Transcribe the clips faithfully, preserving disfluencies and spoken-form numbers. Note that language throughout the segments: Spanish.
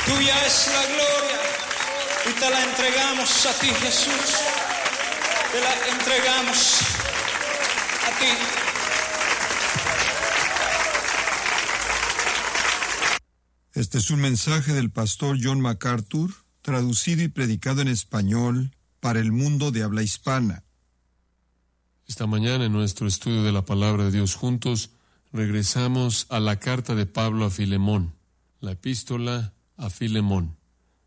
Tuya es la gloria y te la entregamos a ti, Jesús. Te la entregamos a ti. Este es un mensaje del pastor John MacArthur, traducido y predicado en español para el mundo de habla hispana. Esta mañana en nuestro estudio de la Palabra de Dios juntos, regresamos a la carta de Pablo a Filemón, la epístola a Filemón.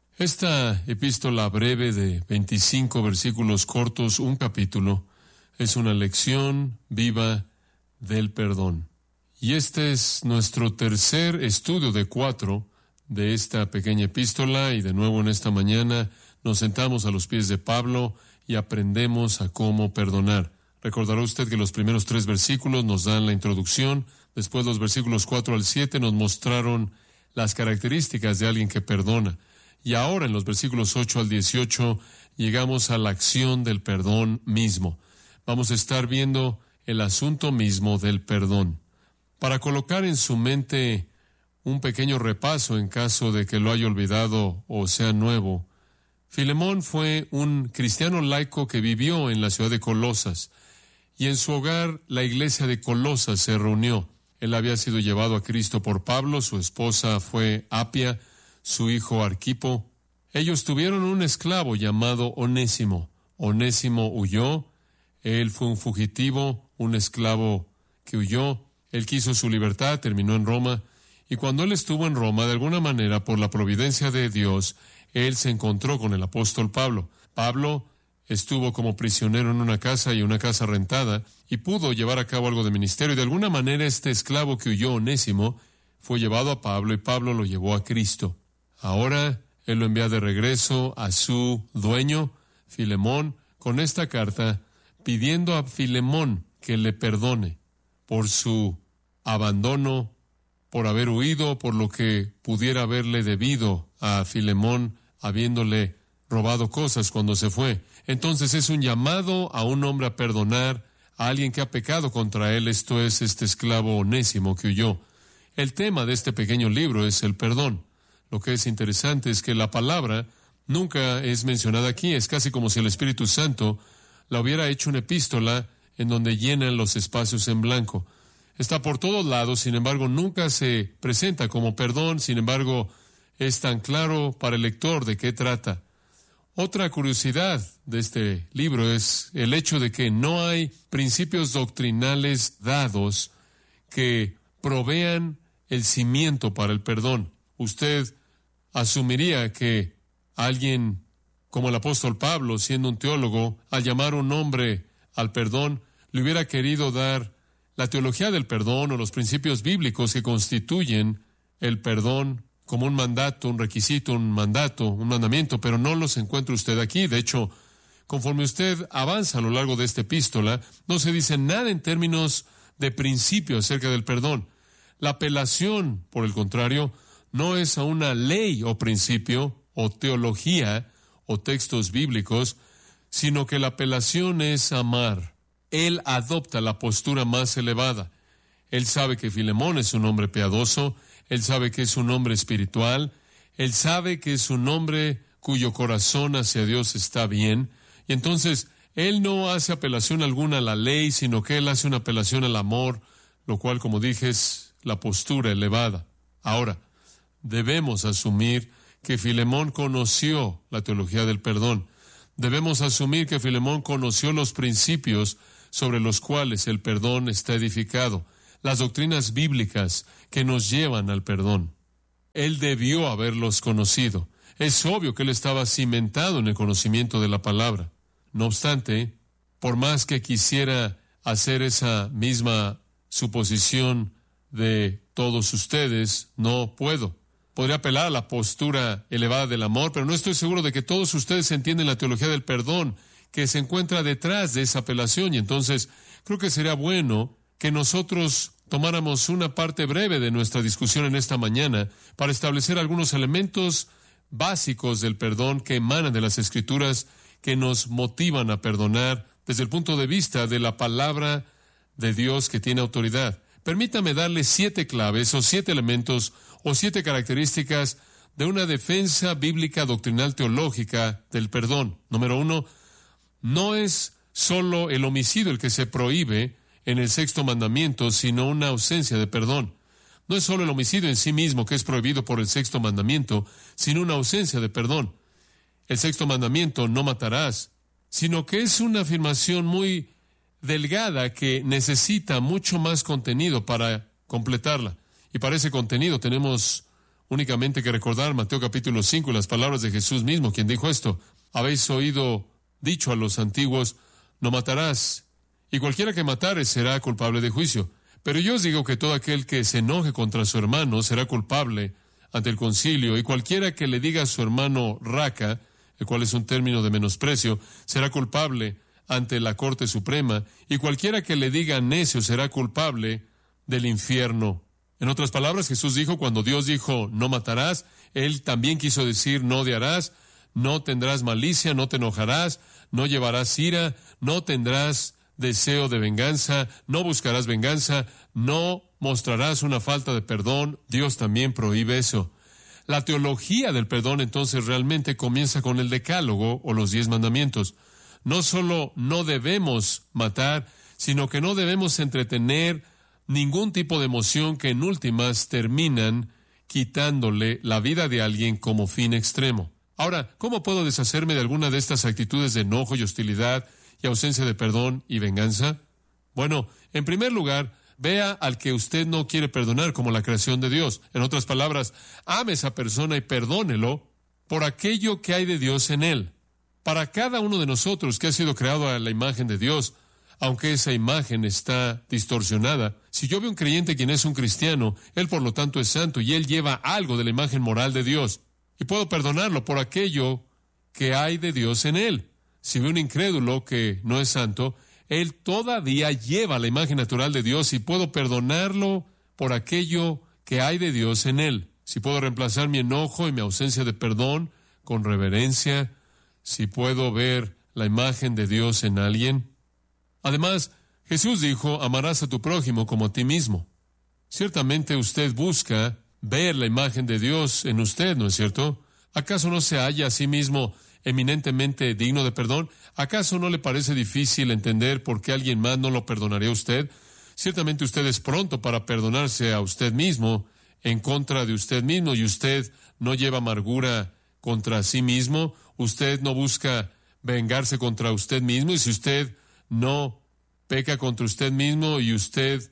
Esta epístola breve de veinticinco versículos cortos, un capítulo, es una lección viva del perdón. Y este es nuestro tercer estudio de cuatro de esta pequeña epístola, y de nuevo en esta mañana nos sentamos a los pies de Pablo y aprendemos a cómo perdonar. Recordará usted que los primeros tres versículos nos dan la introducción, después los versículos cuatro al siete nos mostraron las características de alguien que perdona, y ahora en los versículos ocho al dieciocho llegamos a la acción del perdón mismo. Vamos a estar viendo el asunto mismo del perdón. Para colocar en su mente un pequeño repaso en caso de que lo haya olvidado o sea nuevo, Filemón fue un cristiano laico que vivió en la ciudad de Colosas, y en su hogar la iglesia de Colosas se reunió. Él había sido llevado a Cristo por Pablo, su esposa fue Apia, su hijo Arquipo. Ellos tuvieron un esclavo llamado Onésimo. Onésimo huyó, él fue un fugitivo, un esclavo que huyó. Él quiso su libertad, terminó en Roma, y cuando él estuvo en Roma, de alguna manera, por la providencia de Dios, él se encontró con el apóstol Pablo. Pablo estuvo como prisionero en una casa y una casa rentada, y pudo llevar a cabo algo de ministerio, y de alguna manera este esclavo que huyó, Onésimo, fue llevado a Pablo, y Pablo lo llevó a Cristo. Ahora, él lo envía de regreso a su dueño, Filemón, con esta carta, pidiendo a Filemón que le perdone por su abandono, por haber huido, por lo que pudiera haberle debido a Filemón, habiéndole robado cosas cuando se fue. Entonces es un llamado a un hombre a perdonar a alguien que ha pecado contra él, esto es este esclavo Onésimo que huyó. El tema de este pequeño libro es el perdón. Lo que es interesante es que la palabra nunca es mencionada aquí, es casi como si el Espíritu Santo la hubiera hecho una epístola en donde llenan los espacios en blanco. Está por todos lados, sin embargo, nunca se presenta como perdón, sin embargo, es tan claro para el lector de qué trata. Otra curiosidad de este libro es el hecho de que no hay principios doctrinales dados que provean el cimiento para el perdón. Usted asumiría que alguien como el apóstol Pablo, siendo un teólogo, al llamar a un hombre al perdón, le hubiera querido dar la teología del perdón o los principios bíblicos que constituyen el perdón como un mandato, un requisito, un mandato, un mandamiento, pero no los encuentra usted aquí. De hecho, conforme usted avanza a lo largo de esta epístola, no se dice nada en términos de principio acerca del perdón. La apelación, por el contrario, no es a una ley o principio o teología o textos bíblicos, sino que la apelación es amar. Él adopta la postura más elevada. Él sabe que Filemón es un hombre piadoso, él sabe que es un hombre espiritual, él sabe que es un hombre cuyo corazón hacia Dios está bien, y entonces él no hace apelación alguna a la ley, sino que él hace una apelación al amor, lo cual, como dije, es la postura elevada. Ahora, debemos asumir que Filemón conoció la teología del perdón. Debemos asumir que Filemón conoció los principios sobre los cuales el perdón está edificado, las doctrinas bíblicas que nos llevan al perdón. Él debió haberlos conocido. Es obvio que él estaba cimentado en el conocimiento de la palabra. No obstante, por más que quisiera hacer esa misma suposición de todos ustedes, no puedo. Podría apelar a la postura elevada del amor, pero no estoy seguro de que todos ustedes entienden la teología del perdón que se encuentra detrás de esa apelación, y entonces creo que sería bueno que nosotros tomáramos una parte breve de nuestra discusión en esta mañana para establecer algunos elementos básicos del perdón que emanan de las Escrituras, que nos motivan a perdonar desde el punto de vista de la palabra de Dios que tiene autoridad. Permítame darle siete claves o siete elementos o siete características de una defensa bíblica doctrinal teológica del perdón. Número uno, no es solo el homicidio el que se prohíbe en el sexto mandamiento, sino una ausencia de perdón. No es solo el homicidio en sí mismo que es prohibido por el sexto mandamiento, sino una ausencia de perdón. El sexto mandamiento, no matarás, sino que es una afirmación muy delgada que necesita mucho más contenido para completarla. Y para ese contenido tenemos únicamente que recordar Mateo capítulo cinco y las palabras de Jesús mismo, quien dijo esto: habéis oído dicho a los antiguos, no matarás, y cualquiera que matare será culpable de juicio. Pero yo os digo que todo aquel que se enoje contra su hermano será culpable ante el concilio, y cualquiera que le diga a su hermano raca, el cual es un término de menosprecio, será culpable ante la Corte Suprema, y cualquiera que le diga necio será culpable del infierno. En otras palabras, Jesús dijo, cuando Dios dijo, no matarás, Él también quiso decir, no odiarás, no tendrás malicia, no te enojarás, no llevarás ira, no tendrás deseo de venganza, no buscarás venganza, no mostrarás una falta de perdón. Dios también prohíbe eso. La teología del perdón entonces realmente comienza con el decálogo o los diez mandamientos. No solo no debemos matar, sino que no debemos entretener ningún tipo de emoción que en últimas terminan quitándole la vida de alguien como fin extremo. Ahora, ¿cómo puedo deshacerme de alguna de estas actitudes de enojo y hostilidad y ausencia de perdón y venganza? Bueno, en primer lugar, vea al que usted no quiere perdonar como la creación de Dios. En otras palabras, ame a esa persona y perdónelo por aquello que hay de Dios en él. Para cada uno de nosotros que ha sido creado a la imagen de Dios, aunque esa imagen está distorsionada, si yo veo un creyente quien es un cristiano, él por lo tanto es santo y él lleva algo de la imagen moral de Dios. Y puedo perdonarlo por aquello que hay de Dios en él. Si veo un incrédulo que no es santo, él todavía lleva la imagen natural de Dios y puedo perdonarlo por aquello que hay de Dios en él. Si puedo reemplazar mi enojo y mi ausencia de perdón con reverencia, si puedo ver la imagen de Dios en alguien. Además, Jesús dijo, amarás a tu prójimo como a ti mismo. Ciertamente usted busca ver la imagen de Dios en usted, ¿no es cierto? ¿Acaso no se halla a sí mismo eminentemente digno de perdón? ¿Acaso no le parece difícil entender por qué alguien más no lo perdonaría a usted? Ciertamente usted es pronto para perdonarse a usted mismo en contra de usted mismo, y usted no lleva amargura contra sí mismo, usted no busca vengarse contra usted mismo, y si usted no peca contra usted mismo y usted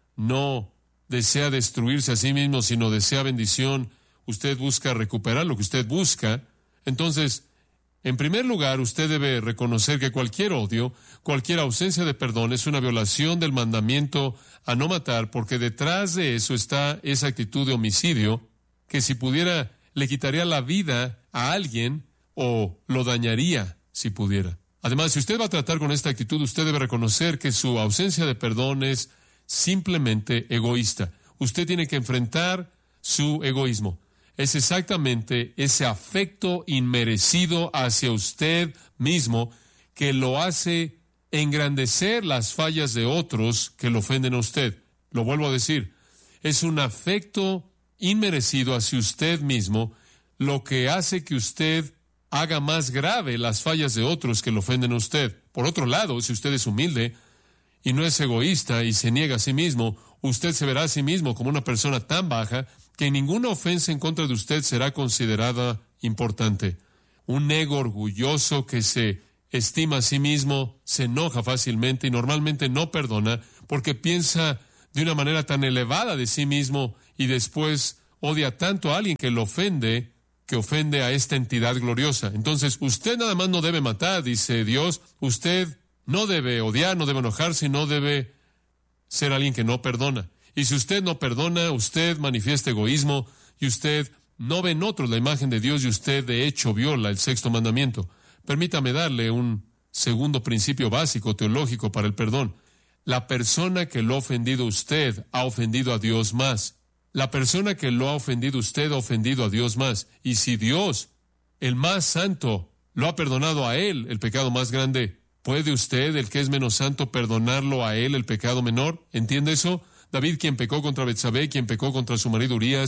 no desea destruirse a sí mismo, sino desea bendición, usted busca recuperar lo que usted busca, entonces, en primer lugar, usted debe reconocer que cualquier odio, cualquier ausencia de perdón es una violación del mandamiento a no matar, porque detrás de eso está esa actitud de homicidio que si pudiera le quitaría la vida a alguien o lo dañaría si pudiera. Además, si usted va a tratar con esta actitud, usted debe reconocer que su ausencia de perdón es simplemente egoísta. Usted tiene que enfrentar su egoísmo. Es exactamente ese afecto inmerecido hacia usted mismo que lo hace engrandecer las fallas de otros que lo ofenden a usted. Lo vuelvo a decir, es un afecto inmerecido hacia usted mismo lo que hace que usted haga más grave las fallas de otros que lo ofenden a usted. Por otro lado, si usted es humilde y no es egoísta y se niega a sí mismo, usted se verá a sí mismo como una persona tan baja que ninguna ofensa en contra de usted será considerada importante. Un ego orgulloso que se estima a sí mismo se enoja fácilmente y normalmente no perdona porque piensa de una manera tan elevada de sí mismo y después odia tanto a alguien que lo ofende, que ofende a esta entidad gloriosa. Entonces, usted nada más no debe matar, dice Dios. Usted no debe odiar, no debe enojarse, no debe ser alguien que no perdona. Y si usted no perdona, usted manifiesta egoísmo y usted no ve en otros la imagen de Dios y usted de hecho viola el sexto mandamiento. Permítame darle un segundo principio básico teológico para el perdón. La persona que lo ha ofendido a usted ha ofendido a Dios más. La persona que lo ha ofendido a usted ha ofendido a Dios más. Y si Dios, el más santo, lo ha perdonado a él, el pecado más grande, ¿puede usted, el que es menos santo, perdonarlo a él, el pecado menor? ¿Entiende eso? David, quien pecó contra Betsabé, quien pecó contra su marido Urías,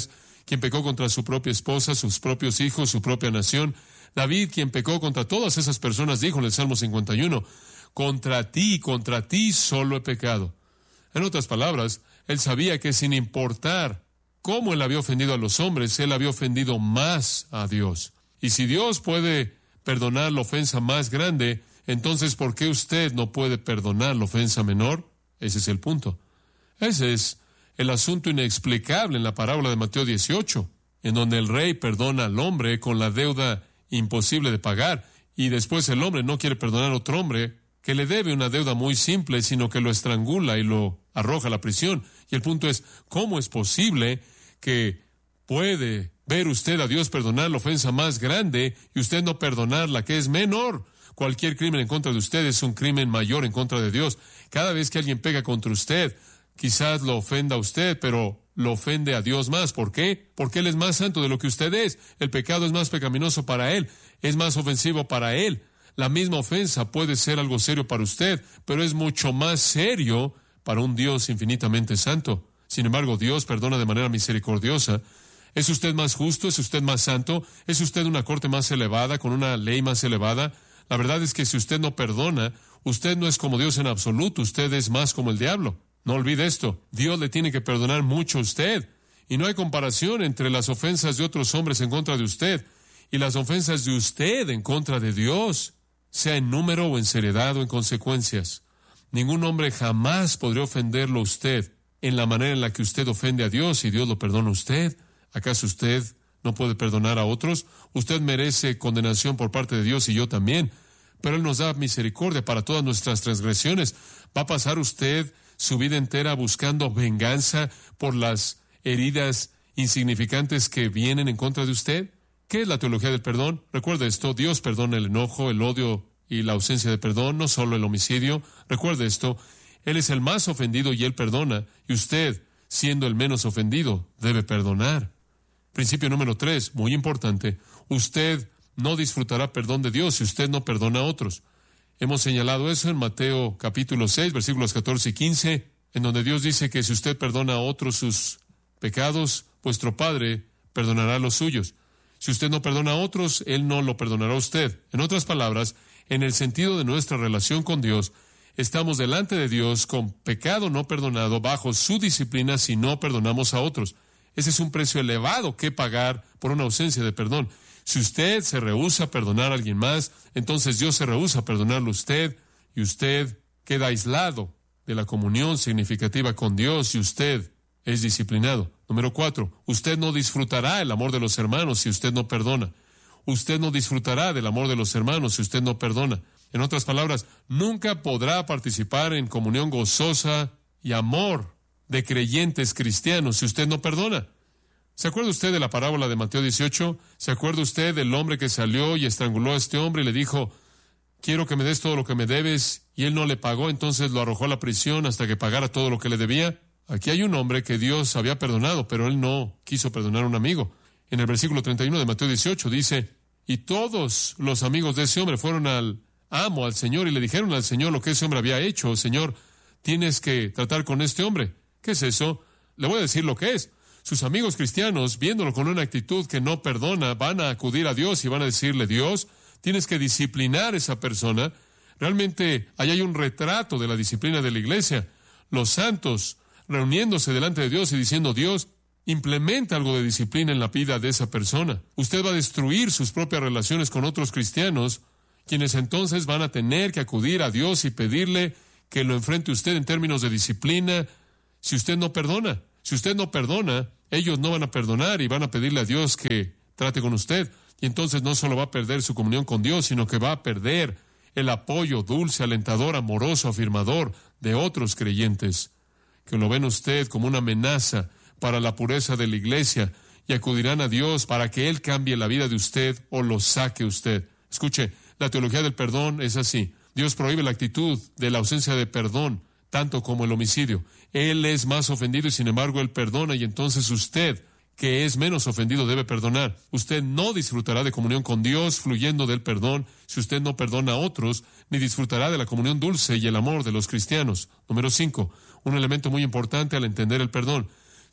quien pecó contra su propia esposa, sus propios hijos, su propia nación. David, quien pecó contra todas esas personas, dijo en el Salmo cincuenta y uno, contra ti, contra ti solo he pecado. En otras palabras, él sabía que sin importar cómo él había ofendido a los hombres, él había ofendido más a Dios. Y si Dios puede perdonar la ofensa más grande, entonces ¿por qué usted no puede perdonar la ofensa menor? Ese es el punto. Ese es el asunto inexplicable en la parábola de Mateo dieciocho, en donde el rey perdona al hombre con la deuda imposible de pagar, y después el hombre no quiere perdonar a otro hombre que le debe una deuda muy simple, sino que lo estrangula y lo arroja a la prisión. Y el punto es, ¿cómo es posible que puede ver usted a Dios perdonar la ofensa más grande y usted no perdonar la que es menor? Cualquier crimen en contra de usted es un crimen mayor en contra de Dios. Cada vez que alguien pega contra usted, quizás lo ofenda a usted, pero lo ofende a Dios más. ¿Por qué? Porque Él es más santo de lo que usted es. El pecado es más pecaminoso para Él, es más ofensivo para Él. La misma ofensa puede ser algo serio para usted, pero es mucho más serio para un Dios infinitamente santo. Sin embargo, Dios perdona de manera misericordiosa. ¿Es usted más justo? ¿Es usted más santo? ¿Es usted una corte más elevada, con una ley más elevada? La verdad es que si usted no perdona, usted no es como Dios en absoluto, usted es más como el diablo. No olvide esto, Dios le tiene que perdonar mucho a usted. Y no hay comparación entre las ofensas de otros hombres en contra de usted y las ofensas de usted en contra de Dios, sea en número o en seriedad o en consecuencias. Ningún hombre jamás podría ofenderlo a usted en la manera en la que usted ofende a Dios y Dios lo perdona a usted. ¿Acaso usted no puede perdonar a otros? Usted merece condenación por parte de Dios y yo también, pero Él nos da misericordia para todas nuestras transgresiones. ¿Va a pasar usted su vida entera buscando venganza por las heridas insignificantes que vienen en contra de usted? ¿Qué es la teología del perdón? Recuerde esto, Dios perdona el enojo, el odio y la ausencia de perdón, no solo el homicidio. Recuerde esto, Él es el más ofendido y Él perdona, y usted, siendo el menos ofendido, debe perdonar. Principio número tres, muy importante, usted no disfrutará perdón de Dios si usted no perdona a otros. Hemos señalado eso en Mateo capítulo seis, versículos catorce y quince, en donde Dios dice que si usted perdona a otros sus pecados, vuestro Padre perdonará los suyos. Si usted no perdona a otros, Él no lo perdonará a usted. En otras palabras, en el sentido de nuestra relación con Dios, estamos delante de Dios con pecado no perdonado bajo su disciplina si no perdonamos a otros. Ese es un precio elevado que pagar por una ausencia de perdón. Si usted se rehúsa a perdonar a alguien más, entonces Dios se rehúsa a perdonarlo a usted y usted queda aislado de la comunión significativa con Dios y usted es disciplinado. Número cuatro, usted no disfrutará el amor de los hermanos si usted no perdona. Usted no disfrutará del amor de los hermanos si usted no perdona. En otras palabras, nunca podrá participar en comunión gozosa y amor de creyentes cristianos si usted no perdona. ¿Se acuerda usted de la parábola de Mateo dieciocho? ¿Se acuerda usted del hombre que salió y estranguló a este hombre y le dijo, quiero que me des todo lo que me debes? Y él no le pagó, entonces lo arrojó a la prisión hasta que pagara todo lo que le debía. Aquí hay un hombre que Dios había perdonado, pero él no quiso perdonar a un amigo. En el versículo treinta y uno de Mateo dieciocho dice, y todos los amigos de ese hombre fueron al amo, al Señor, y le dijeron al Señor lo que ese hombre había hecho. Señor, tienes que tratar con este hombre. ¿Qué es eso? Le voy a decir lo que es. Sus amigos cristianos, viéndolo con una actitud que no perdona, van a acudir a Dios y van a decirle, Dios, tienes que disciplinar a esa persona. Realmente, ahí hay un retrato de la disciplina de la iglesia. Los santos reuniéndose delante de Dios y diciendo, Dios, implementa algo de disciplina en la vida de esa persona. Usted va a destruir sus propias relaciones con otros cristianos, quienes entonces van a tener que acudir a Dios y pedirle que lo enfrente usted en términos de disciplina si usted no perdona. Si usted no perdona, ellos no van a perdonar y van a pedirle a Dios que trate con usted. Y entonces no solo va a perder su comunión con Dios, sino que va a perder el apoyo dulce, alentador, amoroso, afirmador de otros creyentes, que lo ven usted como una amenaza para la pureza de la iglesia y acudirán a Dios para que Él cambie la vida de usted o lo saque usted. Escuche, la teología del perdón es así. Dios prohíbe la actitud de la ausencia de perdón, tanto como el homicidio. Él es más ofendido y sin embargo Él perdona, y entonces usted, que es menos ofendido, debe perdonar. Usted no disfrutará de comunión con Dios fluyendo del perdón si usted no perdona a otros, ni disfrutará de la comunión dulce y el amor de los cristianos. Número cinco, un elemento muy importante al entender el perdón.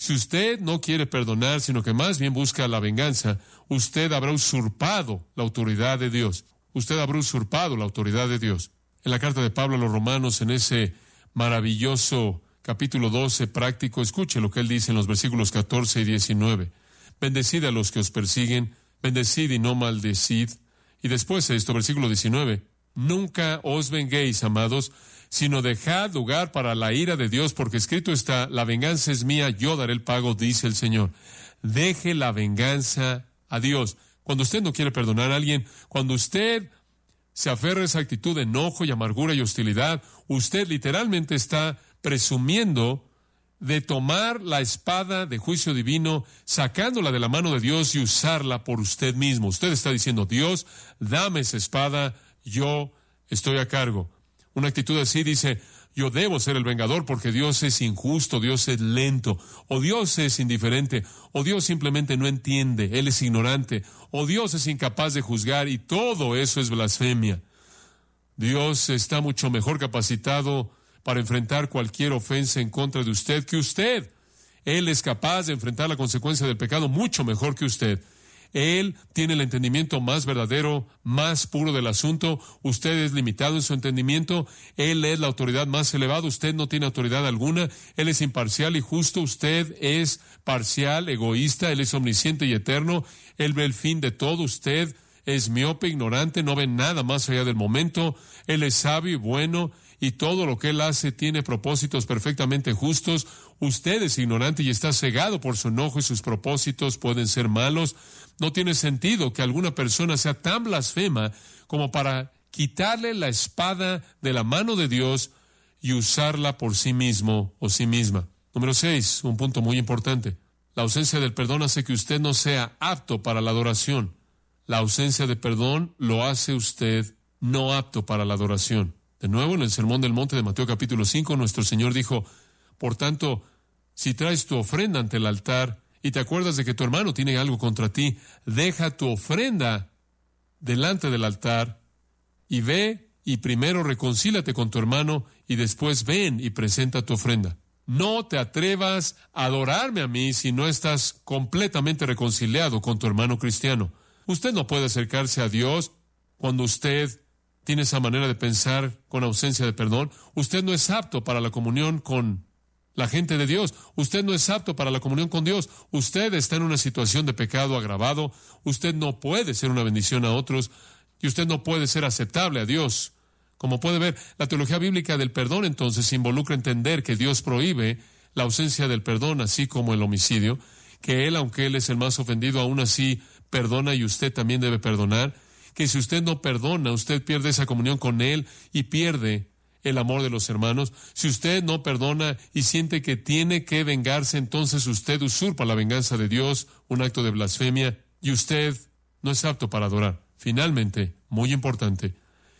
Si usted no quiere perdonar, sino que más bien busca la venganza, usted habrá usurpado la autoridad de Dios. Usted habrá usurpado la autoridad de Dios. En la carta de Pablo a los Romanos, en ese maravilloso capítulo doce práctico, escuche lo que él dice en los versículos catorce y diecinueve. Bendecid a los que os persiguen, bendecid y no maldecid. Y después de esto, versículo diecinueve, nunca os venguéis, amados, sino dejad lugar para la ira de Dios, porque escrito está, la venganza es mía, yo daré el pago, dice el Señor. Deje la venganza a Dios. Cuando usted no quiere perdonar a alguien, cuando usted se aferra a esa actitud de enojo y amargura y hostilidad, usted literalmente está presumiendo de tomar la espada de juicio divino, sacándola de la mano de Dios y usarla por usted mismo. Usted está diciendo, Dios, dame esa espada, yo estoy a cargo. Una actitud así dice, yo debo ser el vengador porque Dios es injusto, Dios es lento, o Dios es indiferente, o Dios simplemente no entiende, Él es ignorante, o Dios es incapaz de juzgar, y todo eso es blasfemia. Dios está mucho mejor capacitado para enfrentar cualquier ofensa en contra de usted que usted. Él es capaz de enfrentar la consecuencia del pecado mucho mejor que usted. Él tiene el entendimiento más verdadero, más puro del asunto. Usted es limitado en su entendimiento. Él es la autoridad más elevada. Usted no tiene autoridad alguna. Él es imparcial y justo. Usted es parcial, egoísta. Él es omnisciente y eterno. Él ve el fin de todo. Usted es miope, ignorante, no ve nada más allá del momento. Él es sabio y bueno, y todo lo que Él hace tiene propósitos perfectamente justos. Usted es ignorante y está cegado por su enojo, y sus propósitos pueden ser malos. No tiene sentido que alguna persona sea tan blasfema como para quitarle la espada de la mano de Dios y usarla por sí mismo o sí misma. Número seis, un punto muy importante. La ausencia del perdón hace que usted no sea apto para la adoración. La ausencia de perdón lo hace usted no apto para la adoración. De nuevo, en el Sermón del Monte de Mateo capítulo cinco, nuestro Señor dijo, por tanto, si traes tu ofrenda ante el altar y te acuerdas de que tu hermano tiene algo contra ti, deja tu ofrenda delante del altar y ve y primero reconcíliate con tu hermano y después ven y presenta tu ofrenda. No te atrevas a adorarme a mí si no estás completamente reconciliado con tu hermano cristiano. Usted no puede acercarse a Dios cuando usted tiene esa manera de pensar con ausencia de perdón. Usted no es apto para la comunión con la gente de Dios. Usted no es apto para la comunión con Dios. Usted está en una situación de pecado agravado. Usted no puede ser una bendición a otros y usted no puede ser aceptable a Dios. Como puede ver, la teología bíblica del perdón entonces involucra entender que Dios prohíbe la ausencia del perdón, así como el homicidio, que Él, aunque Él es el más ofendido, aún así perdona y usted también debe perdonar, que si usted no perdona, usted pierde esa comunión con Él y pierde el amor de los hermanos. Si usted no perdona y siente que tiene que vengarse, entonces usted usurpa la venganza de Dios, un acto de blasfemia, y usted no es apto para adorar. Finalmente, muy importante,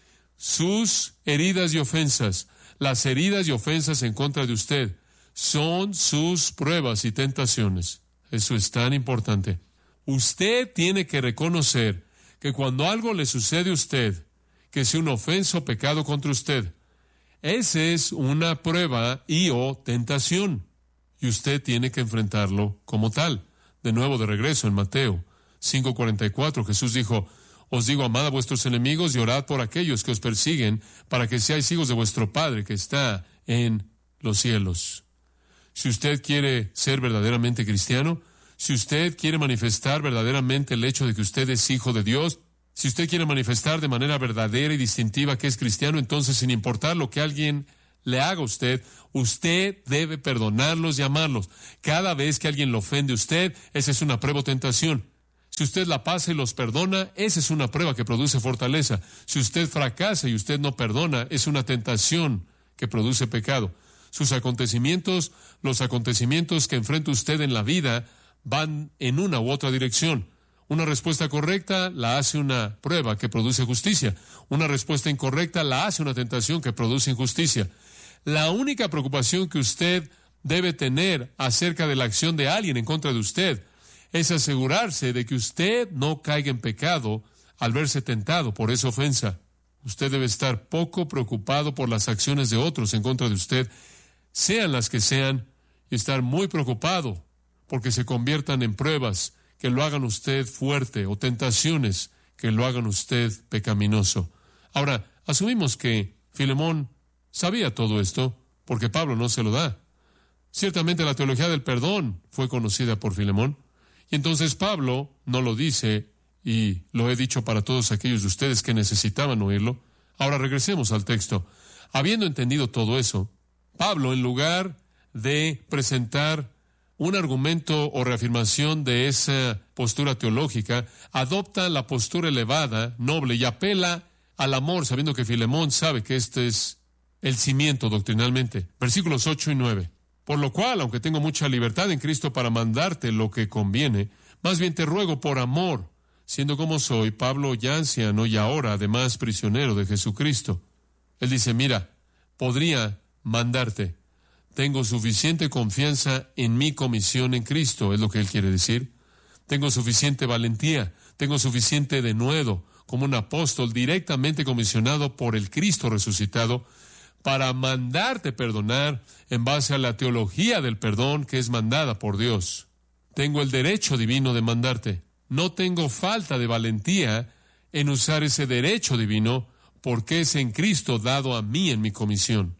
sus heridas y ofensas, las heridas y ofensas en contra de usted, son sus pruebas y tentaciones. Eso es tan importante. Usted tiene que reconocer que cuando algo le sucede a usted, que sea una ofensa o pecado contra usted, esa es una prueba y o tentación, y usted tiene que enfrentarlo como tal. De nuevo, de regreso en Mateo cinco cuarenta y cuatro, Jesús dijo, os digo, amad a vuestros enemigos y orad por aquellos que os persiguen, para que seáis hijos de vuestro Padre que está en los cielos. Si usted quiere ser verdaderamente cristiano, si usted quiere manifestar verdaderamente el hecho de que usted es hijo de Dios, si usted quiere manifestar de manera verdadera y distintiva que es cristiano, entonces, sin importar lo que alguien le haga a usted, usted debe perdonarlos y amarlos. Cada vez que alguien lo ofende a usted, esa es una prueba o tentación. Si usted la pasa y los perdona, esa es una prueba que produce fortaleza. Si usted fracasa y usted no perdona, es una tentación que produce pecado. Sus acontecimientos, los acontecimientos que enfrenta usted en la vida, van en una u otra dirección. Una respuesta correcta la hace una prueba que produce justicia. Una respuesta incorrecta la hace una tentación que produce injusticia. La única preocupación que usted debe tener acerca de la acción de alguien en contra de usted es asegurarse de que usted no caiga en pecado al verse tentado por esa ofensa. Usted debe estar poco preocupado por las acciones de otros en contra de usted, sean las que sean, y estar muy preocupado porque se conviertan en pruebas que lo hagan usted fuerte o tentaciones que lo hagan usted pecaminoso. Ahora, asumimos que Filemón sabía todo esto porque Pablo no se lo da. Ciertamente la teología del perdón fue conocida por Filemón, y entonces Pablo no lo dice, y lo he dicho para todos aquellos de ustedes que necesitaban oírlo. Ahora regresemos al texto. Habiendo entendido todo eso, Pablo, en lugar de presentar un argumento o reafirmación de esa postura teológica, adopta la postura elevada, noble, y apela al amor, sabiendo que Filemón sabe que este es el cimiento doctrinalmente. Versículos ocho y nueve. Por lo cual, aunque tengo mucha libertad en Cristo para mandarte lo que conviene, más bien te ruego por amor, siendo como soy, Pablo ya anciano y ahora además prisionero de Jesucristo. Él dice, mira, podría mandarte. Tengo suficiente confianza en mi comisión en Cristo, es lo que él quiere decir. Tengo suficiente valentía, tengo suficiente denuedo como un apóstol directamente comisionado por el Cristo resucitado para mandarte perdonar en base a la teología del perdón que es mandada por Dios. Tengo el derecho divino de mandarte. No tengo falta de valentía en usar ese derecho divino porque es en Cristo dado a mí en mi comisión.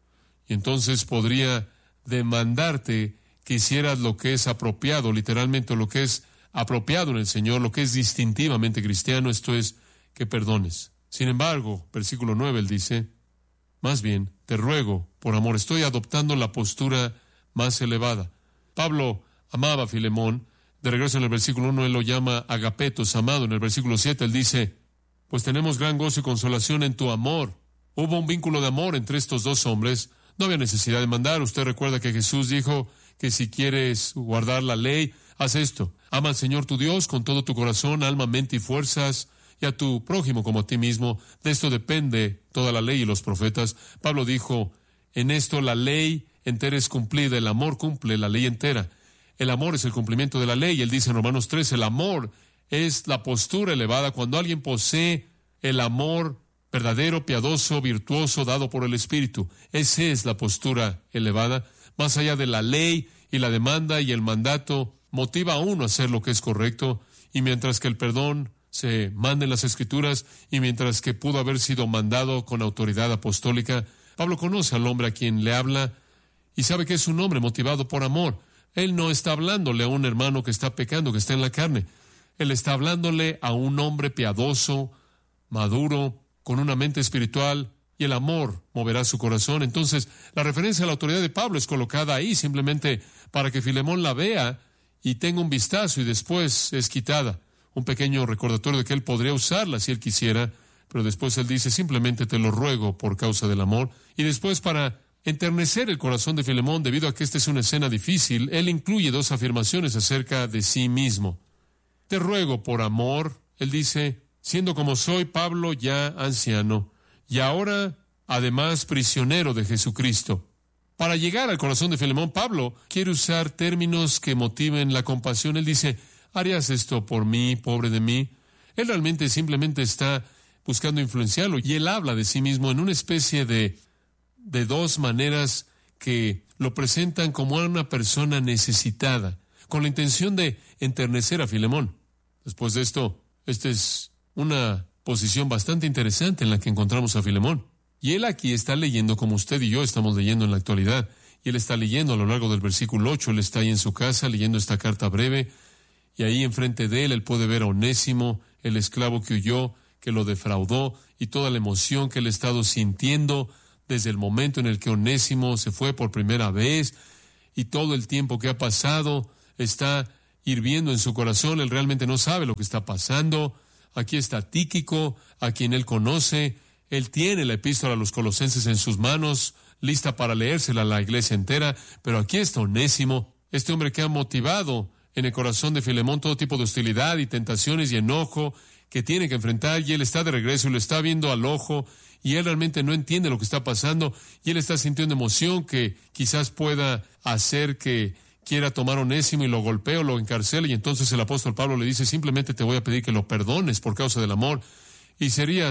Y entonces podría demandarte que hicieras lo que es apropiado, literalmente lo que es apropiado en el Señor, lo que es distintivamente cristiano, esto es, que perdones. Sin embargo, versículo nueve, él dice, más bien, te ruego, por amor, estoy adoptando la postura más elevada. Pablo amaba a Filemón. De regreso en el versículo uno, él lo llama agapetos, amado. En el versículo siete, él dice, pues tenemos gran gozo y consolación en tu amor. Hubo un vínculo de amor entre estos dos hombres. No había necesidad de mandar. Usted recuerda que Jesús dijo que si quieres guardar la ley, haz esto. Ama al Señor tu Dios con todo tu corazón, alma, mente y fuerzas, y a tu prójimo como a ti mismo. De esto depende toda la ley y los profetas. Pablo dijo, en esto la ley entera es cumplida, el amor cumple la ley entera. El amor es el cumplimiento de la ley. Él dice en Romanos tres, el amor es la postura elevada cuando alguien posee el amor verdadero, piadoso, virtuoso, dado por el Espíritu. Esa es la postura elevada. Más allá de la ley y la demanda y el mandato, motiva a uno a hacer lo que es correcto. Y mientras que el perdón se manda en las Escrituras y mientras que pudo haber sido mandado con autoridad apostólica, Pablo conoce al hombre a quien le habla y sabe que es un hombre motivado por amor. Él no está hablándole a un hermano que está pecando, que está en la carne. Él está hablándole a un hombre piadoso, maduro, con una mente espiritual, y el amor moverá su corazón. Entonces, la referencia a la autoridad de Pablo es colocada ahí simplemente para que Filemón la vea y tenga un vistazo y después es quitada. Un pequeño recordatorio de que él podría usarla si él quisiera, pero después él dice, simplemente te lo ruego por causa del amor. Y después, para enternecer el corazón de Filemón, debido a que esta es una escena difícil, él incluye dos afirmaciones acerca de sí mismo. Te ruego por amor, él dice, siendo como soy, Pablo ya anciano, y ahora además prisionero de Jesucristo. Para llegar al corazón de Filemón, Pablo quiere usar términos que motiven la compasión. Él dice, ¿harías esto por mí, pobre de mí? Él realmente simplemente está buscando influenciarlo, y él habla de sí mismo en una especie de, de dos maneras que lo presentan como a una persona necesitada, con la intención de enternecer a Filemón. Después de esto, esta es una posición bastante interesante en la que encontramos a Filemón. Y él aquí está leyendo como usted y yo estamos leyendo en la actualidad. Y él está leyendo a lo largo del versículo ocho, él está ahí en su casa leyendo esta carta breve, y ahí enfrente de él, él puede ver a Onésimo, el esclavo que huyó, que lo defraudó, y toda la emoción que él ha estado sintiendo desde el momento en el que Onésimo se fue por primera vez, y todo el tiempo que ha pasado está hirviendo en su corazón. Él realmente no sabe lo que está pasando. Aquí está Tíquico, a quien él conoce. Él tiene la epístola a los Colosenses en sus manos, lista para leérsela a la iglesia entera, pero aquí está Onésimo, este hombre que ha motivado en el corazón de Filemón todo tipo de hostilidad y tentaciones y enojo que tiene que enfrentar, y él está de regreso y lo está viendo al ojo, y él realmente no entiende lo que está pasando, y él está sintiendo emoción que quizás pueda hacer que quiera tomar a Onésimo y lo golpee o lo encarcele, y entonces el apóstol Pablo le dice, simplemente te voy a pedir que lo perdones por causa del amor, y serías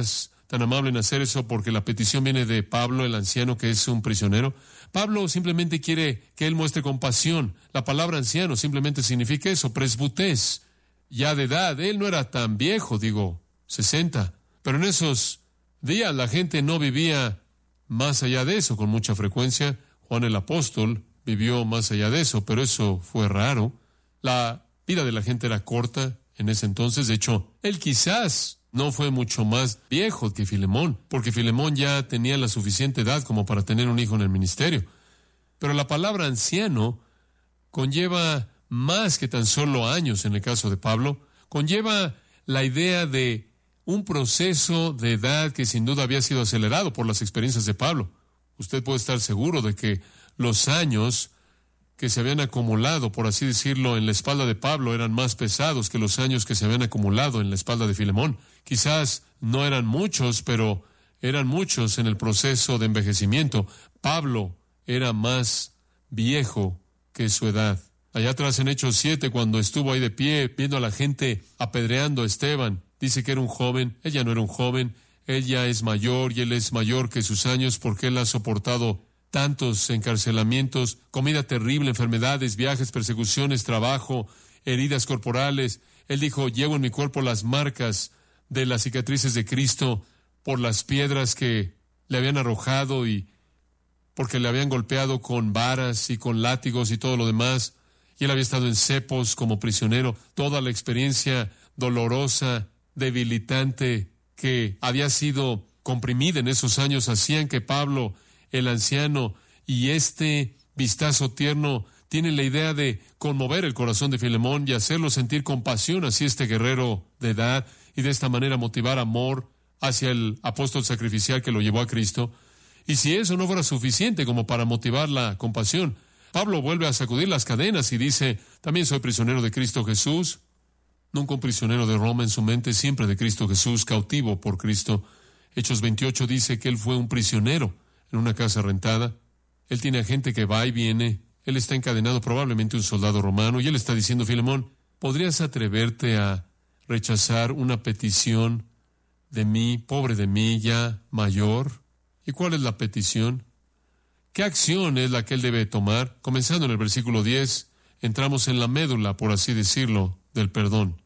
tan amable en hacer eso porque la petición viene de Pablo, el anciano que es un prisionero. Pablo simplemente quiere que él muestre compasión. La palabra anciano simplemente significa eso, presbutés, ya de edad. Él no era tan viejo, digo, sesenta. Pero en esos días la gente no vivía más allá de eso con mucha frecuencia. Juan el apóstol vivió más allá de eso, pero eso fue raro. La vida de la gente era corta en ese entonces. De hecho, él quizás no fue mucho más viejo que Filemón, porque Filemón ya tenía la suficiente edad como para tener un hijo en el ministerio. Pero la palabra anciano conlleva más que tan solo años en el caso de Pablo. Conlleva la idea de un proceso de edad que sin duda había sido acelerado por las experiencias de Pablo. Usted puede estar seguro de que los años que se habían acumulado, por así decirlo, en la espalda de Pablo eran más pesados que los años que se habían acumulado en la espalda de Filemón. Quizás no eran muchos, pero eran muchos en el proceso de envejecimiento. Pablo era más viejo que su edad. Allá atrás en Hechos siete, cuando estuvo ahí de pie, viendo a la gente apedreando a Esteban, dice que era un joven. Él ya no era un joven, él ya es mayor y él es mayor que sus años porque él ha soportado tantos encarcelamientos, comida terrible, enfermedades, viajes, persecuciones, trabajo, heridas corporales. Él dijo, llevo en mi cuerpo las marcas de las cicatrices de Cristo por las piedras que le habían arrojado y porque le habían golpeado con varas y con látigos y todo lo demás. Y él había estado en cepos como prisionero. Toda la experiencia dolorosa, debilitante que había sido comprimida en esos años hacían que Pablo, el anciano, y este vistazo tierno tienen la idea de conmover el corazón de Filemón y hacerlo sentir compasión hacia este guerrero de edad y de esta manera motivar amor hacia el apóstol sacrificial que lo llevó a Cristo. Y si eso no fuera suficiente como para motivar la compasión, Pablo vuelve a sacudir las cadenas y dice, también soy prisionero de Cristo Jesús. Nunca un prisionero de Roma en su mente, siempre de Cristo Jesús, cautivo por Cristo. Hechos veintiocho dice que él fue un prisionero en una casa rentada. Él tiene a gente que va y viene. Él está encadenado, probablemente un soldado romano, y él está diciendo, Filemón, ¿podrías atreverte a rechazar una petición de mí, pobre de mí, ya mayor? ¿Y cuál es la petición? ¿Qué acción es la que él debe tomar? Comenzando en el versículo diez, entramos en la médula, por así decirlo, del perdón.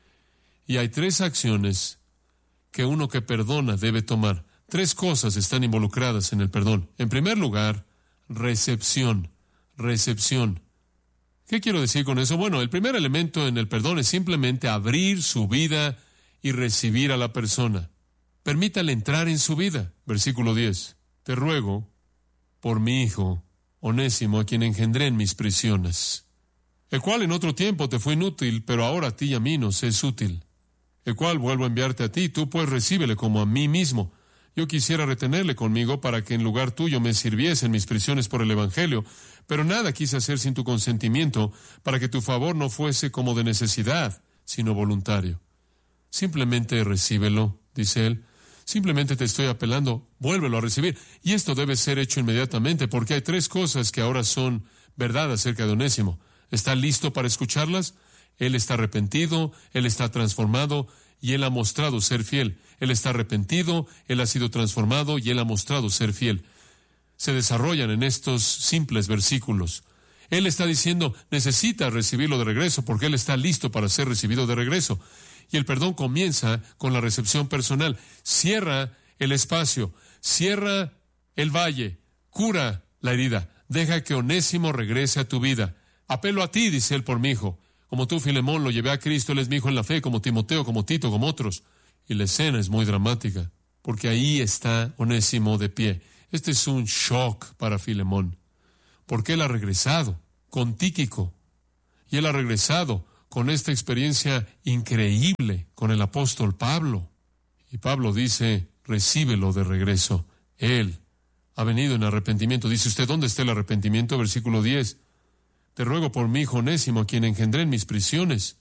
Y hay tres acciones que uno que perdona debe tomar. Tres cosas están involucradas en el perdón. En primer lugar, recepción. Recepción. ¿Qué quiero decir con eso? Bueno, el primer elemento en el perdón es simplemente abrir su vida y recibir a la persona. Permítale entrar en su vida. Versículo diez. Te ruego por mi hijo, Onésimo, a quien engendré en mis prisiones, el cual en otro tiempo te fue inútil, pero ahora a ti y a mí nos es útil, el cual vuelvo a enviarte a ti, tú pues recíbele como a mí mismo. Yo quisiera retenerle conmigo para que en lugar tuyo me sirviese en mis prisiones por el Evangelio, pero nada quise hacer sin tu consentimiento, para que tu favor no fuese como de necesidad, sino voluntario. Simplemente recíbelo, dice él. Simplemente te estoy apelando, vuélvelo a recibir. Y esto debe ser hecho inmediatamente, porque hay tres cosas que ahora son verdad acerca de Onésimo. ¿Está listo para escucharlas? Él está arrepentido, él está transformado, y él ha mostrado ser fiel. Él está arrepentido, él ha sido transformado, y él ha mostrado ser fiel. Se desarrollan en estos simples versículos. Él está diciendo, necesita recibirlo de regreso, porque él está listo para ser recibido de regreso. Y el perdón comienza con la recepción personal. Cierra el espacio, cierra el valle, cura la herida. Deja que Onésimo regrese a tu vida. Apelo a ti, dice él, por mi hijo. Como tú, Filemón, lo llevé a Cristo, él es mi hijo en la fe, como Timoteo, como Tito, como otros. Y la escena es muy dramática, porque ahí está Onésimo de pie. Este es un shock para Filemón, porque él ha regresado con Tíquico, y él ha regresado con esta experiencia increíble con el apóstol Pablo. Y Pablo dice, recíbelo de regreso. Él ha venido en arrepentimiento. Dice usted, ¿dónde está el arrepentimiento? Versículo diez. Te ruego por mi hijo Onésimo, a quien engendré en mis prisiones.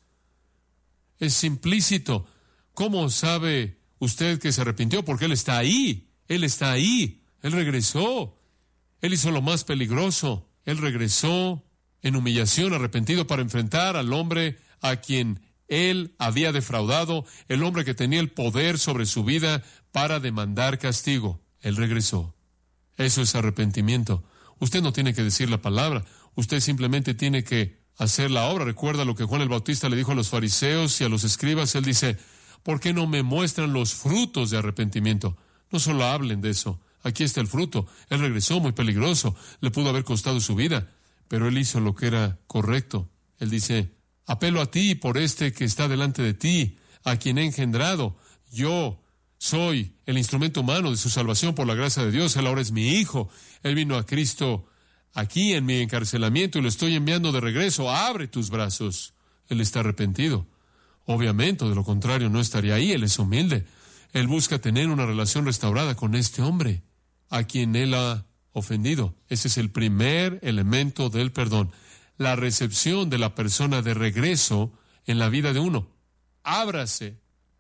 Es implícito. ¿Cómo sabe usted que se arrepintió? Porque él está ahí. Él está ahí. Él regresó. Él hizo lo más peligroso. Él regresó en humillación, arrepentido, para enfrentar al hombre a quien Él había defraudado, el hombre que tenía el poder sobre su vida para demandar castigo. Él regresó. Eso es arrepentimiento. Usted no tiene que decir la palabra. Usted simplemente tiene que hacer la obra. Recuerda lo que Juan el Bautista le dijo a los fariseos y a los escribas. Él dice, ¿por qué no me muestran los frutos de arrepentimiento? No solo hablen de eso. Aquí está el fruto. Él regresó muy peligroso. Le pudo haber costado su vida, pero él hizo lo que era correcto. Él dice, apelo a ti por este que está delante de ti, a quien he engendrado. Yo soy el instrumento humano de su salvación por la gracia de Dios. Él ahora es mi hijo. Él vino a Cristo aquí en mi encarcelamiento y lo estoy enviando de regreso. Abre tus brazos. Él está arrepentido. Obviamente, de lo contrario, no estaría ahí. Él es humilde. Él busca tener una relación restaurada con este hombre a quien él ha ofendido. Ese es el primer elemento del perdón. La recepción de la persona de regreso en la vida de uno. Ábrase,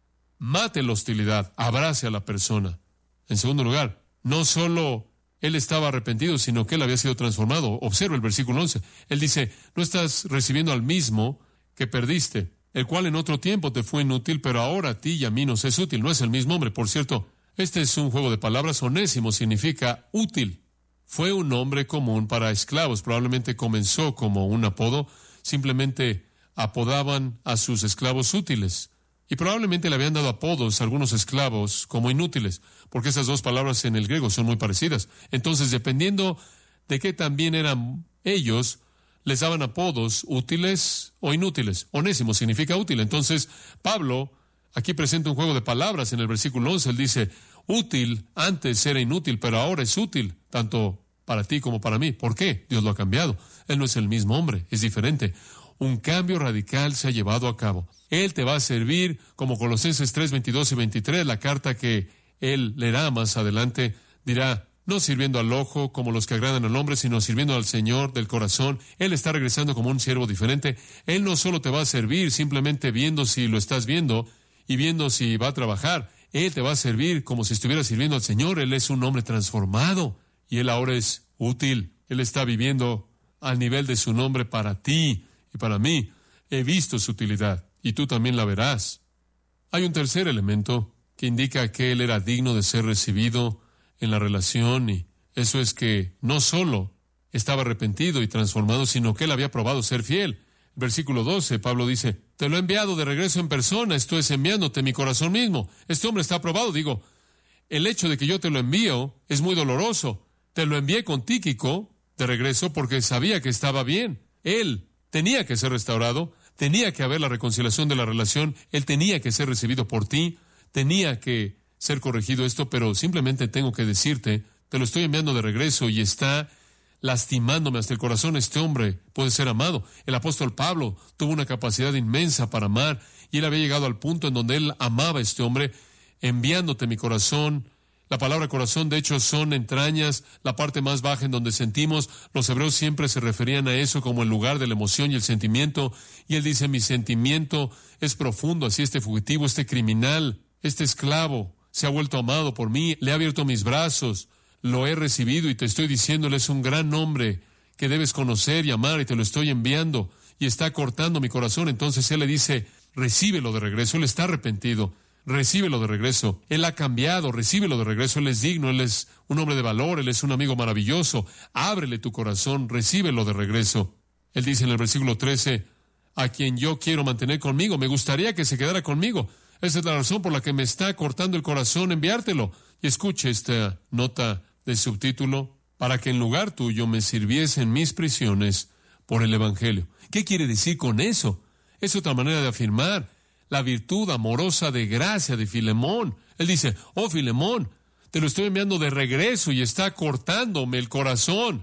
mate la hostilidad, abrace a la persona. En segundo lugar, no solo él estaba arrepentido, sino que él había sido transformado. Observa el versículo once. Él dice, no estás recibiendo al mismo que perdiste, el cual en otro tiempo te fue inútil, pero ahora a ti y a mí nos es útil. No es el mismo hombre. Por cierto, este es un juego de palabras. Onésimo significa útil. Fue un nombre común para esclavos. Probablemente comenzó como un apodo. Simplemente apodaban a sus esclavos útiles. Y probablemente le habían dado apodos a algunos esclavos como inútiles, porque esas dos palabras en el griego son muy parecidas. Entonces, dependiendo de qué también eran ellos, les daban apodos útiles o inútiles. Onésimo significa útil. Entonces, Pablo aquí presenta un juego de palabras en el versículo once. Él dice, útil antes era inútil, pero ahora es útil, tanto para ti como para mí. ¿Por qué? Dios lo ha cambiado. Él no es el mismo hombre, es diferente. Un cambio radical se ha llevado a cabo. Él te va a servir, como Colosenses tres, veintidós y veintitrés, la carta que él leerá más adelante, dirá, no sirviendo al ojo como los que agradan al hombre, sino sirviendo al Señor del corazón. Él está regresando como un siervo diferente. Él no solo te va a servir simplemente viendo si lo estás viendo y viendo si va a trabajar. Él te va a servir como si estuviera sirviendo al Señor. Él es un hombre transformado y él ahora es útil. Él está viviendo al nivel de su nombre para ti y para mí. He visto su utilidad y tú también la verás. Hay un tercer elemento que indica que él era digno de ser recibido en la relación, y eso es que no solo estaba arrepentido y transformado, sino que él había probado ser fiel. Versículo doce, Pablo dice, te lo he enviado de regreso en persona, esto es enviándote mi corazón mismo. Este hombre está aprobado. Digo, el hecho de que yo te lo envío es muy doloroso. Te lo envié con Tíquico de regreso porque sabía que estaba bien. Él tenía que ser restaurado, tenía que haber la reconciliación de la relación, él tenía que ser recibido por ti, tenía que ser corregido esto, pero simplemente tengo que decirte, te lo estoy enviando de regreso y está lastimándome hasta el corazón. Este hombre puede ser amado. El apóstol Pablo tuvo una capacidad inmensa para amar y él había llegado al punto en donde él amaba a este hombre, enviándote mi corazón. La palabra corazón, de hecho, son entrañas, la parte más baja en donde sentimos. Los hebreos siempre se referían a eso como el lugar de la emoción y el sentimiento. Y él dice, mi sentimiento es profundo, así este fugitivo, este criminal, este esclavo, se ha vuelto amado por mí, le he abierto mis brazos, lo he recibido y te estoy diciendo, él es un gran hombre que debes conocer y amar y te lo estoy enviando y está cortando mi corazón. Entonces él le dice, recíbelo de regreso. Él está arrepentido, recíbelo de regreso. Él ha cambiado, recíbelo de regreso. Él es digno, él es un hombre de valor, él es un amigo maravilloso. Ábrele tu corazón, recíbelo de regreso. Él dice en el versículo trece, a quien yo quiero mantener conmigo, me gustaría que se quedara conmigo. Esa es la razón por la que me está cortando el corazón enviártelo. Y escuche esta nota de subtítulo, para que en lugar tuyo me sirviese en mis prisiones por el Evangelio. ¿Qué quiere decir con eso? Es otra manera de afirmar la virtud amorosa de gracia de Filemón. Él dice, oh Filemón, te lo estoy enviando de regreso y está cortándome el corazón.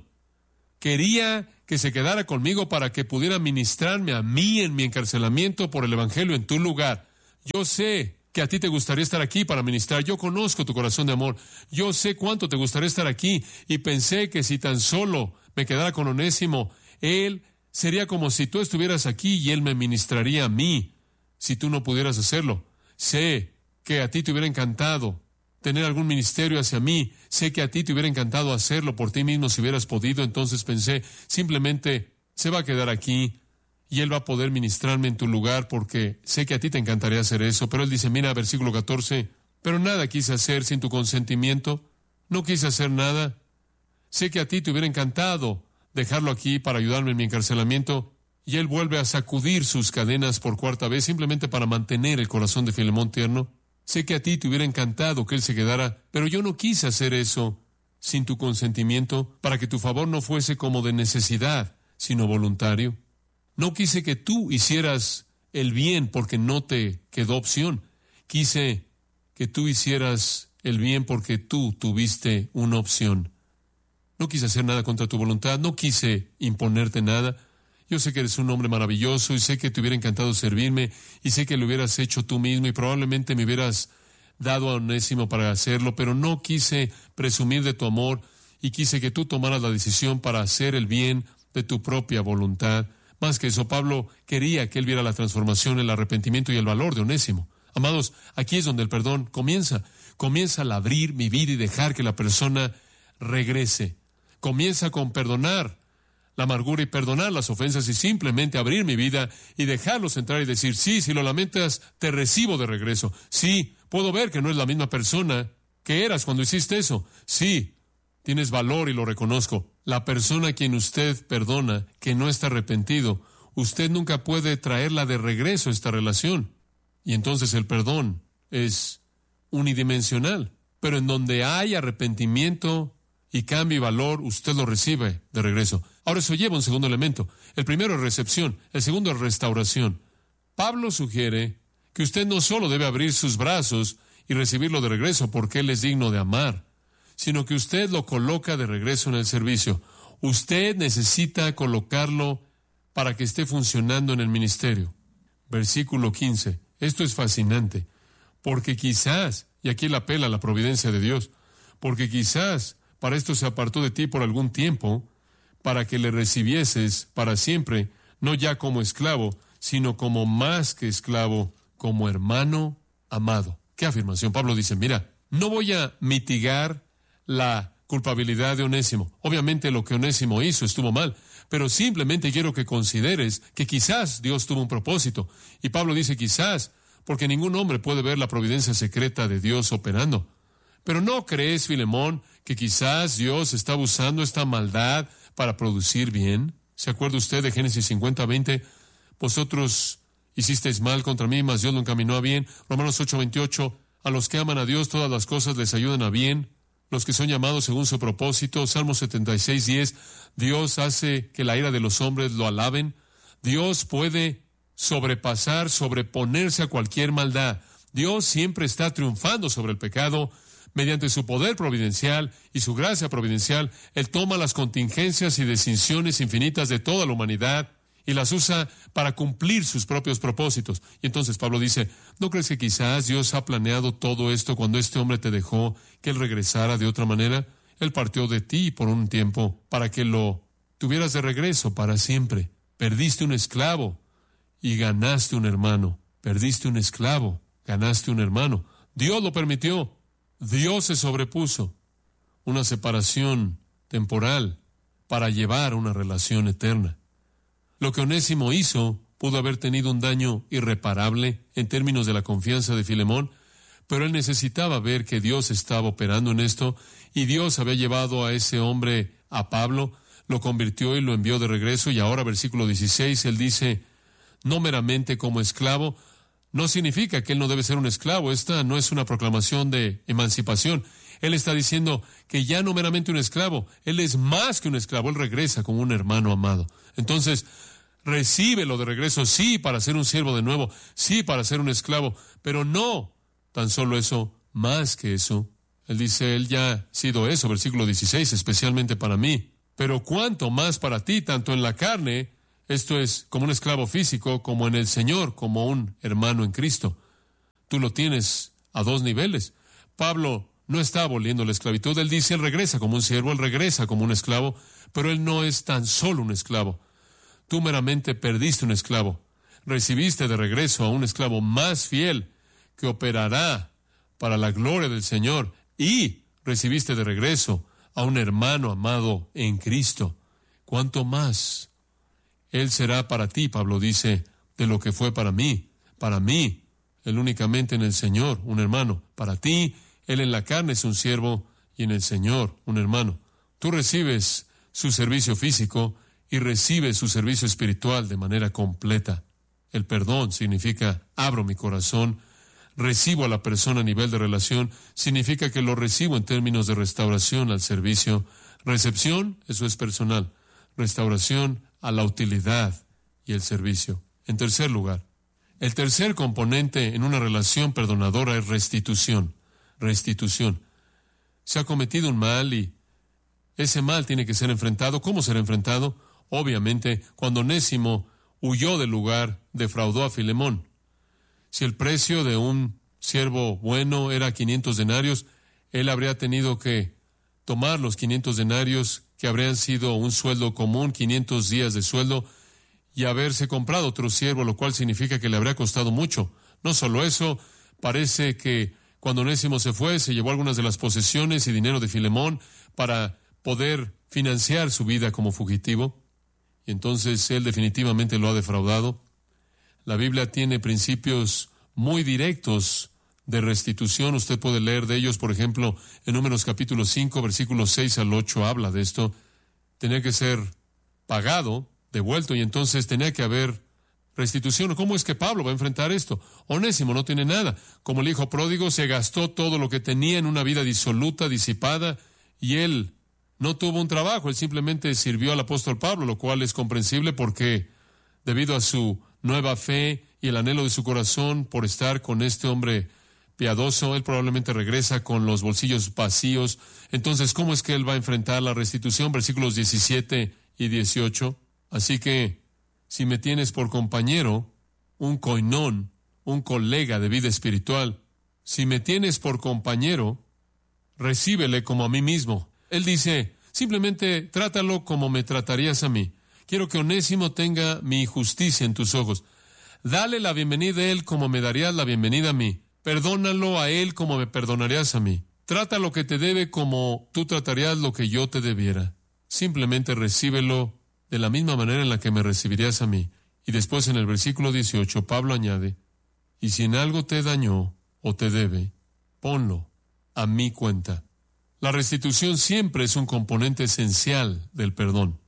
Quería que se quedara conmigo para que pudiera ministrarme a mí en mi encarcelamiento por el Evangelio en tu lugar. Yo sé que a ti te gustaría estar aquí para ministrar. Yo conozco tu corazón de amor. Yo sé cuánto te gustaría estar aquí. Y pensé que si tan solo me quedara con Onésimo, él sería como si tú estuvieras aquí y él me ministraría a mí, si tú no pudieras hacerlo. Sé que a ti te hubiera encantado tener algún ministerio hacia mí. Sé que a ti te hubiera encantado hacerlo por ti mismo si hubieras podido. Entonces pensé, simplemente se va a quedar aquí y Él va a poder ministrarme en tu lugar porque sé que a ti te encantaría hacer eso. Pero Él dice, mira, versículo catorce, pero nada quise hacer sin tu consentimiento. No quise hacer nada. Sé que a ti te hubiera encantado dejarlo aquí para ayudarme en mi encarcelamiento. Y Él vuelve a sacudir sus cadenas por cuarta vez, simplemente para mantener el corazón de Filemón tierno. Sé que a ti te hubiera encantado que él se quedara, pero yo no quise hacer eso sin tu consentimiento, para que tu favor no fuese como de necesidad, sino voluntario. No quise que tú hicieras el bien porque no te quedó opción. Quise que tú hicieras el bien porque tú tuviste una opción. No quise hacer nada contra tu voluntad, no quise imponerte nada. Yo sé que eres un hombre maravilloso y sé que te hubiera encantado servirme y sé que lo hubieras hecho tú mismo y probablemente me hubieras dado a Onésimo para hacerlo, pero no quise presumir de tu amor y quise que tú tomaras la decisión para hacer el bien de tu propia voluntad. Más que eso, Pablo quería que él viera la transformación, el arrepentimiento y el valor de Onésimo. Amados, aquí es donde el perdón comienza. Comienza al abrir mi vida y dejar que la persona regrese. Comienza con perdonar la amargura y perdonar las ofensas y simplemente abrir mi vida y dejarlos entrar y decir, sí, si lo lamentas, te recibo de regreso. Sí, puedo ver que no es la misma persona que eras cuando hiciste eso. Sí, tienes valor y lo reconozco. La persona a quien usted perdona, que no está arrepentido, usted nunca puede traerla de regreso a esta relación. Y entonces el perdón es unidimensional. Pero en donde hay arrepentimiento y cambio y valor, usted lo recibe de regreso. Ahora eso lleva un segundo elemento. El primero es recepción, el segundo es restauración. Pablo sugiere que usted no solo debe abrir sus brazos y recibirlo de regreso porque Él es digno de amar, sino que usted lo coloca de regreso en el servicio. Usted necesita colocarlo para que esté funcionando en el ministerio. Versículo quince. Esto es fascinante, porque quizás, y aquí él apela a la providencia de Dios, porque quizás para esto se apartó de ti por algún tiempo, para que le recibieses para siempre, no ya como esclavo, sino como más que esclavo, como hermano amado. ¿Qué afirmación? Pablo dice, mira, no voy a mitigar la culpabilidad de Onésimo. Obviamente lo que Onésimo hizo estuvo mal, pero simplemente quiero que consideres que quizás Dios tuvo un propósito. Y Pablo dice quizás, porque ningún hombre puede ver la providencia secreta de Dios operando. Pero ¿no crees, Filemón, que quizás Dios está usando esta maldad para producir bien? ¿Se acuerda usted de Génesis cincuenta, veinte? Vosotros hicisteis mal contra mí, mas Dios lo encaminó a bien. Romanos ocho, veintiocho. A los que aman a Dios, todas las cosas les ayudan a bien. Los que son llamados según su propósito. Salmo setenta y seis, diez. Dios hace que la ira de los hombres lo alaben. Dios puede sobrepasar, sobreponerse a cualquier maldad. Dios siempre está triunfando sobre el pecado. Mediante su poder providencial y su gracia providencial, Él toma las contingencias y decisiones infinitas de toda la humanidad y las usa para cumplir sus propios propósitos. Y entonces Pablo dice, ¿no crees que quizás Dios ha planeado todo esto cuando este hombre te dejó que Él regresara de otra manera? Él partió de ti por un tiempo para que lo tuvieras de regreso para siempre. Perdiste un esclavo y ganaste un hermano. Perdiste un esclavo, ganaste un hermano. Dios lo permitió. Dios se sobrepuso una separación temporal para llevar una relación eterna. Lo que Onésimo hizo pudo haber tenido un daño irreparable en términos de la confianza de Filemón, pero él necesitaba ver que Dios estaba operando en esto y Dios había llevado a ese hombre a Pablo, lo convirtió y lo envió de regreso. Y ahora, versículo dieciséis, él dice, no meramente como esclavo. No significa que él no debe ser un esclavo. Esta no es una proclamación de emancipación. Él está diciendo que ya no meramente un esclavo, él es más que un esclavo, él regresa como un hermano amado. Entonces, recíbelo de regreso, sí, para ser un siervo de nuevo, sí, para ser un esclavo, pero no tan solo eso, más que eso. Él dice, él ya ha sido eso, versículo dieciséis, especialmente para mí. Pero cuánto más para ti, tanto en la carne, esto es, como un esclavo físico, como en el Señor, como un hermano en Cristo. Tú lo tienes a dos niveles. Pablo no está aboliendo la esclavitud. Él dice, él regresa como un siervo, él regresa como un esclavo, pero él no es tan solo un esclavo. Tú meramente perdiste un esclavo. Recibiste de regreso a un esclavo más fiel que operará para la gloria del Señor. Y recibiste de regreso a un hermano amado en Cristo. ¿Cuánto más Él será para ti, Pablo dice, de lo que fue para mí. Para mí, Él únicamente en el Señor, un hermano. Para ti, Él en la carne es un siervo y en el Señor, un hermano. Tú recibes su servicio físico y recibes su servicio espiritual de manera completa. El perdón significa abro mi corazón, recibo a la persona a nivel de relación, significa que lo recibo en términos de restauración al servicio. Recepción, eso es personal. Restauración a la utilidad y el servicio. En tercer lugar, el tercer componente en una relación perdonadora es restitución. Restitución. Se ha cometido un mal y ese mal tiene que ser enfrentado. ¿Cómo será enfrentado? Obviamente, cuando Onésimo huyó del lugar, defraudó a Filemón. Si el precio de un siervo bueno era quinientos denarios, él habría tenido que tomar los quinientos denarios, que habrían sido un sueldo común, quinientos días de sueldo, y haberse comprado otro siervo, lo cual significa que le habría costado mucho. No solo eso, parece que cuando Onésimo se fue, se llevó algunas de las posesiones y dinero de Filemón para poder financiar su vida como fugitivo. Y entonces él definitivamente lo ha defraudado. La Biblia tiene principios muy directos de restitución. Usted puede leer de ellos, por ejemplo, en Números capítulo cinco, versículos seis al ocho, habla de esto. Tenía que ser pagado, devuelto, y entonces tenía que haber restitución. ¿Cómo es que Pablo va a enfrentar esto? Onésimo no tiene nada. Como el hijo pródigo, se gastó todo lo que tenía en una vida disoluta, disipada, y él no tuvo un trabajo. Él simplemente sirvió al apóstol Pablo, lo cual es comprensible porque debido a su nueva fe y el anhelo de su corazón por estar con este hombre piadoso, él probablemente regresa con los bolsillos vacíos. Entonces, ¿cómo es que él va a enfrentar la restitución? Versículos diecisiete y dieciocho. Así que, si me tienes por compañero, un koinón, un colega de vida espiritual, si me tienes por compañero, recíbele como a mí mismo. Él dice, simplemente trátalo como me tratarías a mí. Quiero que Onésimo tenga mi justicia en tus ojos. Dale la bienvenida a él como me darías la bienvenida a mí. Perdónalo a él como me perdonarías a mí. Trata lo que te debe como tú tratarías lo que yo te debiera. Simplemente recíbelo de la misma manera en la que me recibirías a mí. Y después en el versículo dieciocho, Pablo añade, y si en algo te dañó o te debe, ponlo a mi cuenta. La restitución siempre es un componente esencial del perdón.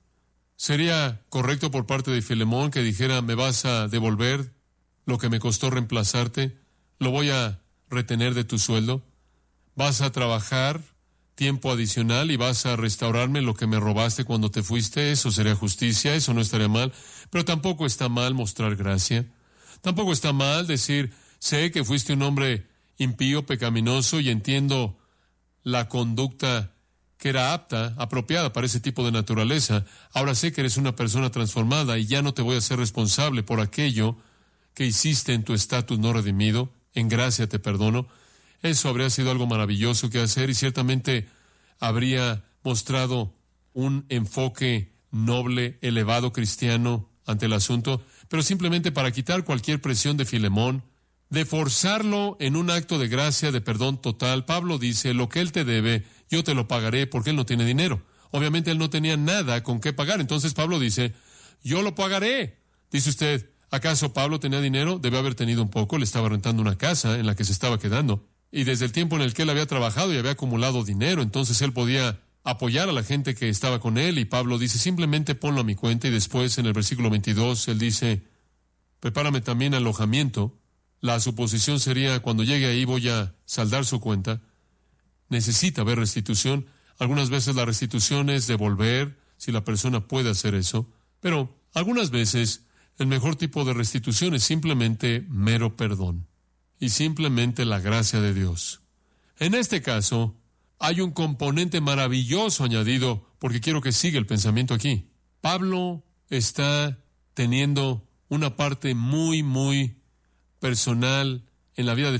¿Sería correcto por parte de Filemón que dijera, me vas a devolver lo que me costó reemplazarte? ¿Lo voy a retener de tu sueldo? ¿Vas a trabajar tiempo adicional y vas a restaurarme lo que me robaste cuando te fuiste? Eso sería justicia, eso no estaría mal. Pero tampoco está mal mostrar gracia. Tampoco está mal decir, sé que fuiste un hombre impío, pecaminoso, y entiendo la conducta que era apta, apropiada para ese tipo de naturaleza. Ahora sé que eres una persona transformada y ya no te voy a ser responsable por aquello que hiciste en tu estatus no redimido. En gracia te perdono. Eso habría sido algo maravilloso que hacer y ciertamente habría mostrado un enfoque noble, elevado, cristiano ante el asunto, pero simplemente para quitar cualquier presión de Filemón, de forzarlo en un acto de gracia, de perdón total. Pablo dice, lo que él te debe, yo te lo pagaré, porque él no tiene dinero. Obviamente él no tenía nada con qué pagar. Entonces Pablo dice, yo lo pagaré. Dice usted, ¿acaso Pablo tenía dinero? Debe haber tenido un poco. Le estaba rentando una casa en la que se estaba quedando. Y desde el tiempo en el que él había trabajado y había acumulado dinero, entonces él podía apoyar a la gente que estaba con él. Y Pablo dice, simplemente ponlo a mi cuenta. Y después en el versículo veintidós, él dice, prepárame también alojamiento. La suposición sería, cuando llegue ahí voy a saldar su cuenta. Necesita haber restitución. Algunas veces la restitución es devolver, si la persona puede hacer eso. Pero algunas veces el mejor tipo de restitución es simplemente mero perdón. Y simplemente la gracia de Dios. En este caso, hay un componente maravilloso añadido, porque quiero que siga el pensamiento aquí. Pablo está teniendo una parte muy, muy personal en la vida de